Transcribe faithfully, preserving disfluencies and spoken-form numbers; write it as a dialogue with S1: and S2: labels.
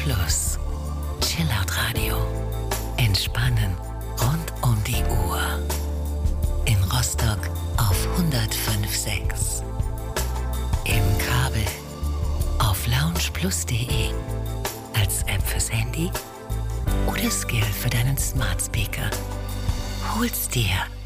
S1: Plus. Chillout Radio. Entspannen rund um die Uhr. In Rostock auf hundertfünf Komma sechs. Im Kabel auf loungeplus punkt de. Als App fürs Handy oder Skill für deinen Smart Speaker. Hol's dir